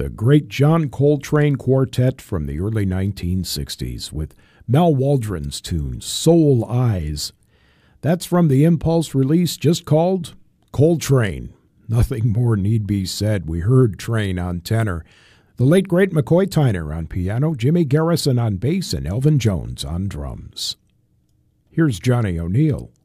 the great John Coltrane Quartet from the early 1960s with Mal Waldron's tune, Soul Eyes. That's from the Impulse release just called Coltrane. Nothing more need be said. We heard Train on tenor, the late great McCoy Tyner on piano, Jimmy Garrison on bass, and Elvin Jones on drums. Here's Johnny O'Neill.